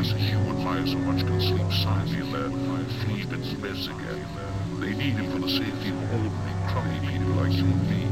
as a human mind so much can sleep soundly in their sleep in beds again. They need him for the safety of ordinary, crummy people like you and me.